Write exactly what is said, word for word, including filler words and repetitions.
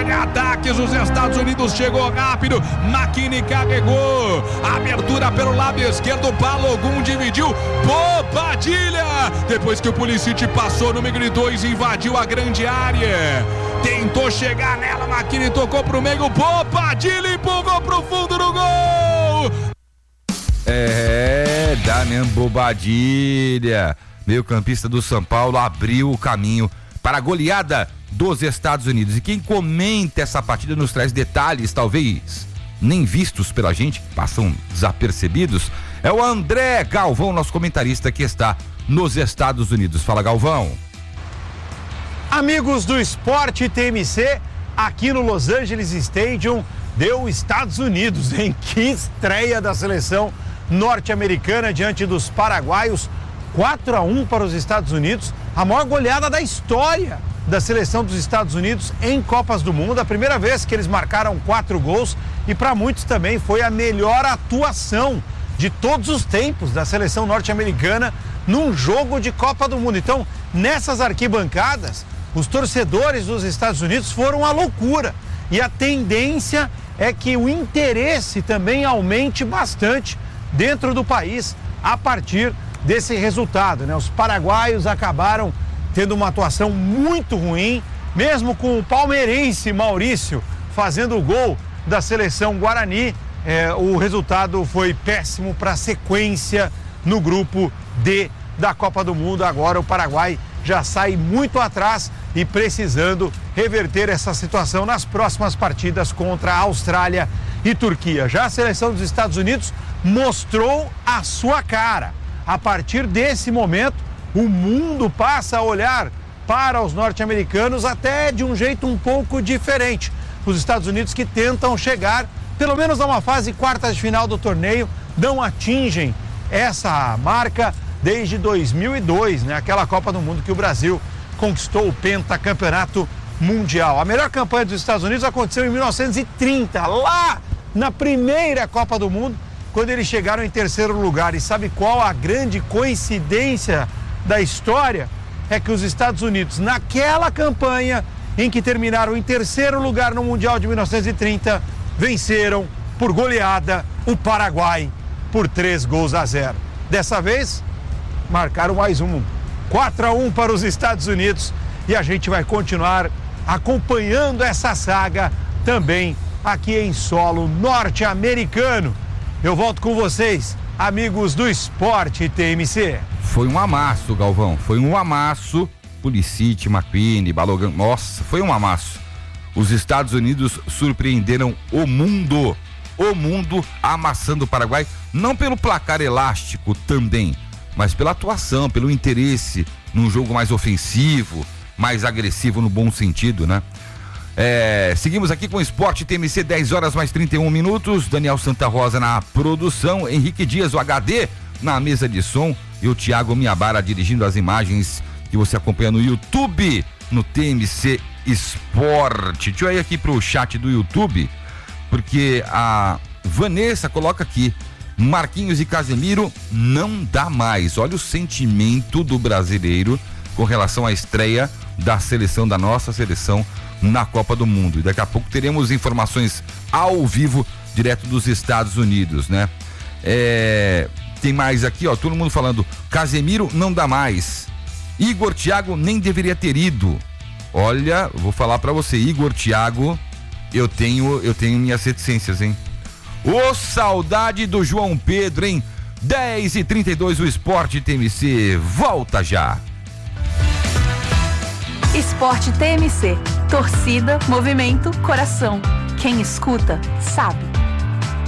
ataques, os Estados Unidos chegou rápido, McKinney carregou, abertura pelo lado esquerdo, Balogun dividiu, Bobadilha, depois que o Pulisic passou no número dois, invadiu a grande área, tentou chegar nela, McKinney tocou pro meio, Bobadilha empurrou pro fundo do gol. É, Damian Bobadilha, meio campista do São Paulo, abriu o caminho para a goleada dos Estados Unidos. E quem comenta essa partida nos traz detalhes, talvez nem vistos pela gente, passam desapercebidos, é o André Galvão, nosso comentarista que está nos Estados Unidos. Fala, Galvão. Amigos do Esporte T M C, aqui no Los Angeles Stadium, deu Estados Unidos, em que estreia da seleção norte-americana diante dos paraguaios, quatro a um para os Estados Unidos, a maior goleada da história da seleção dos Estados Unidos em Copas do Mundo, a primeira vez que eles marcaram quatro gols e para muitos também foi a melhor atuação de todos os tempos da seleção norte-americana num jogo de Copa do Mundo. Então, nessas arquibancadas, os torcedores dos Estados Unidos foram à loucura e a tendência é que o interesse também aumente bastante dentro do país a partir desse resultado, né? Os paraguaios acabaram tendo uma atuação muito ruim, mesmo com o palmeirense Maurício fazendo o gol da seleção Guarani, é, o resultado foi péssimo para a sequência no grupo D da Copa do Mundo. Agora o Paraguai já sai muito atrás e precisando reverter essa situação nas próximas partidas contra a Austrália e Turquia. Já a seleção dos Estados Unidos mostrou a sua cara. A partir desse momento, o mundo passa a olhar para os norte-americanos até de um jeito um pouco diferente. Os Estados Unidos que tentam chegar, pelo menos a uma fase quartas de final do torneio, não atingem essa marca desde dois mil e dois, né? Aquela Copa do Mundo que o Brasil conquistou o pentacampeonato mundial. A melhor campanha dos Estados Unidos aconteceu em mil novecentos e trinta, lá na primeira Copa do Mundo, quando eles chegaram em terceiro lugar. E sabe qual a grande coincidência da história? É que os Estados Unidos, naquela campanha em que terminaram em terceiro lugar no Mundial de mil novecentos e trinta, venceram por goleada o Paraguai por três gols a zero. Dessa vez, marcaram mais um, quatro a um para os Estados Unidos, e a gente vai continuar acompanhando essa saga também aqui em solo norte-americano. Eu volto com vocês, amigos do Esporte T M C. Foi um amasso, Galvão, foi um amasso. Pulisic, McKinney, Balogun, nossa, foi um amasso. Os Estados Unidos surpreenderam o mundo, o mundo amassando o Paraguai, não pelo placar elástico também, mas pela atuação, pelo interesse num jogo mais ofensivo, mais agressivo no bom sentido, né? É, seguimos aqui com o Esporte T M C, dez horas mais trinta e um minutos, Daniel Santa Rosa na produção, Henrique Dias, o H D, na mesa de som, e o Thiago Miabara dirigindo as imagens que você acompanha no YouTube, no T M C Esporte. Deixa eu ir aqui pro chat do YouTube, porque a Vanessa coloca aqui, Marquinhos e Casemiro não dá mais. Olha o sentimento do brasileiro com relação à estreia da seleção, da nossa seleção na Copa do Mundo. E daqui a pouco teremos informações ao vivo, direto dos Estados Unidos, né? É, tem mais aqui, ó, todo mundo falando, Casemiro não dá mais. Igor Thiago nem deveria ter ido. Olha, vou falar pra você, Igor Thiago, eu tenho, eu tenho minhas reticências, hein? Ô, saudade do João Pedro, hein? dez e trinta e dois, o Esporte T M C volta já. Esporte T M C, torcida, movimento, coração. Quem escuta, sabe.